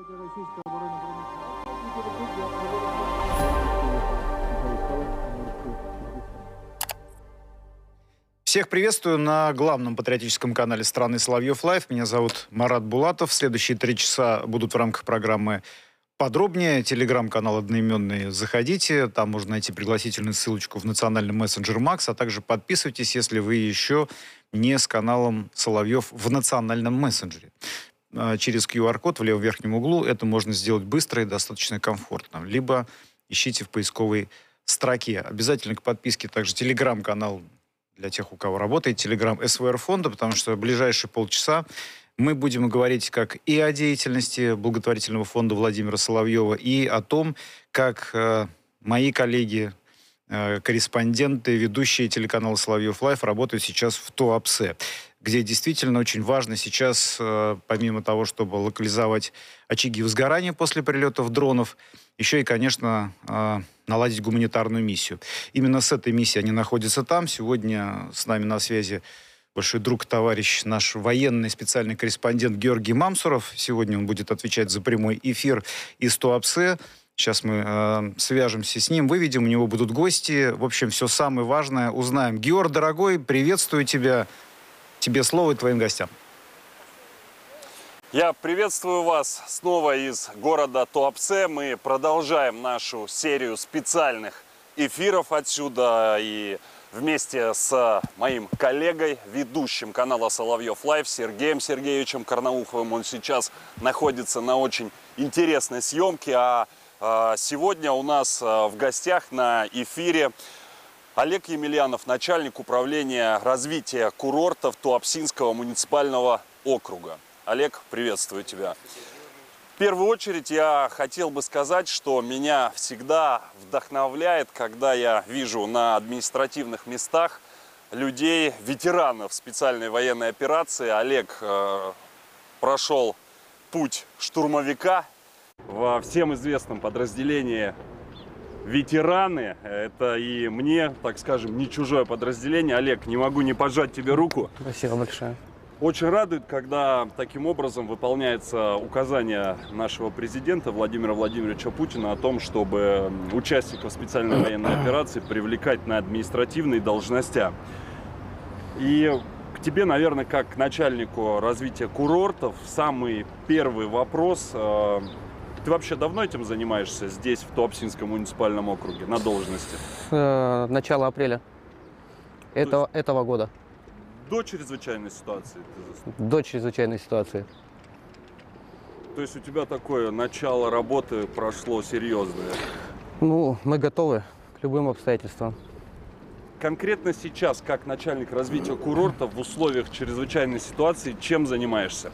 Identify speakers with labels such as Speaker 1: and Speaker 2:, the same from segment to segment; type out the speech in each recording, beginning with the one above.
Speaker 1: Всех приветствую на главном патриотическом канале страны Соловьев Лайв. Меня зовут Марат Булатов. Следующие 3 часа будут в рамках программы подробнее. Телеграм-канал одноименный. Заходите. Там можно найти пригласительную ссылочку в национальный мессенджер Макс. А также подписывайтесь, если вы еще не с каналом Соловьев в национальном мессенджере. Через QR-код в левом верхнем углу. Это можно сделать быстро и достаточно комфортно. Либо ищите в поисковой строке. Обязательно к подписке также телеграм-канал для тех, у кого работает телеграм СВР фонда, потому что в ближайшие полчаса мы будем говорить как и о деятельности благотворительного фонда Владимира Соловьева, и о том, как мои коллеги, корреспонденты, ведущие телеканала Соловьев Лайв работают сейчас в Туапсе, где действительно очень важно сейчас, помимо того, чтобы локализовать очаги возгорания после прилетов дронов, еще и, конечно, наладить гуманитарную миссию. Именно с этой миссией они находятся там. Сегодня с нами на связи большой друг, товарищ, наш военный специальный корреспондент Георгий Мамсуров. Сегодня он будет отвечать за прямой эфир из Туапсе. Сейчас мы свяжемся с ним, выведем, у него будут гости. В общем, все самое важное узнаем. Георг, дорогой, приветствую тебя. Тебе слово и твоим гостям.
Speaker 2: Я приветствую вас снова из города Туапсе. Мы продолжаем нашу серию специальных эфиров отсюда. И вместе с моим коллегой, ведущим канала Соловьев Лайв, Сергеем Сергеевичем Карнауховым. Он сейчас находится на очень интересной съемке. А сегодня у нас в гостях на эфире Олег Емельянов, начальник управления развития курортов Туапсинского муниципального округа. Олег, приветствую тебя. В первую очередь я хотел бы сказать, что меня всегда вдохновляет, когда я вижу на административных местах людей, ветеранов специальной военной операции. Олег прошел путь штурмовика во всем известном подразделении «Ветераны». Это и мне, так скажем, не чужое подразделение. Олег, не могу не пожать тебе руку.
Speaker 3: Спасибо большое.
Speaker 2: Очень радует, когда таким образом выполняется указание нашего президента Владимира Владимировича Путина о том, чтобы участников специальной военной операции привлекать на административные должности. И к тебе, наверное, как к начальнику развития курортов, самый первый вопрос. Ты вообще давно этим занимаешься здесь, в Туапсинском муниципальном округе, на должности?
Speaker 3: С начала апреля этого года.
Speaker 2: До чрезвычайной ситуации?
Speaker 3: До чрезвычайной ситуации.
Speaker 2: То есть у тебя такое начало работы прошло серьезное?
Speaker 3: Ну, мы готовы к любым обстоятельствам.
Speaker 2: Конкретно сейчас, как начальник развития курорта в условиях чрезвычайной ситуации, чем занимаешься?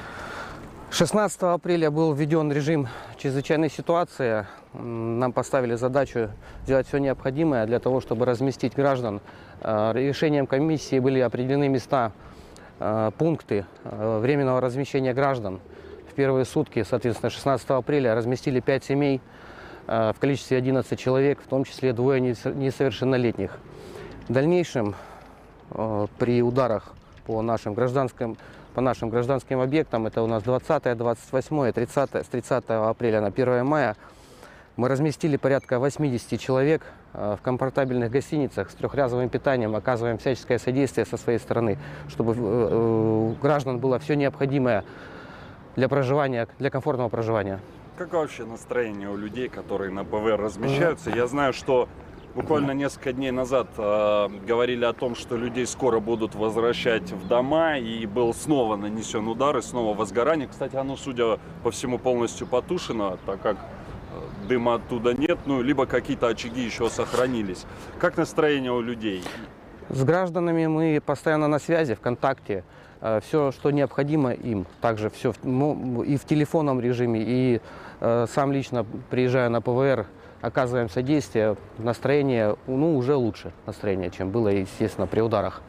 Speaker 3: 16 апреля был введен режим чрезвычайной ситуации. Нам поставили задачу сделать все необходимое для того, чтобы разместить граждан. Решением комиссии были определены места, пункты временного размещения граждан. В первые сутки, соответственно, 16 апреля разместили 5 семей в количестве 11 человек, в том числе 2 несовершеннолетних. В дальнейшем при ударах по нашим гражданским объектам, это у нас 20, 28, 30, с 30 апреля на 1 мая, мы разместили порядка 80 человек в комфортабельных гостиницах с трехразовым питанием, оказываем всяческое содействие со своей стороны, чтобы у граждан было все необходимое для проживания, для комфортного проживания.
Speaker 2: Как вообще настроение у людей, которые на ПВР размещаются? Я знаю, что буквально несколько дней назад говорили о том, что людей скоро будут возвращать в дома, и был снова нанесен удар, и снова возгорание. Кстати, оно, судя по всему, полностью потушено, так как дыма оттуда нет, ну, либо какие-то очаги еще сохранились. Как настроение у людей?
Speaker 3: С гражданами мы постоянно на связи, в контакте. Все, что необходимо им, также все и в телефонном режиме, и сам лично, приезжая на ПВР, оказываем содействие. Настроение, ну, уже лучше настроение, чем было, естественно, при ударах.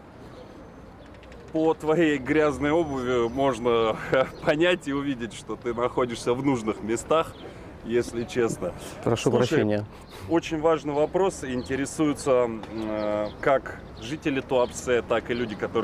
Speaker 2: По твоей грязной обуви можно понять и увидеть, что ты находишься в нужных местах, если честно.
Speaker 3: Прошу прощения.
Speaker 2: Очень важный вопрос. Интересуются как жители Туапсе, так и люди, которые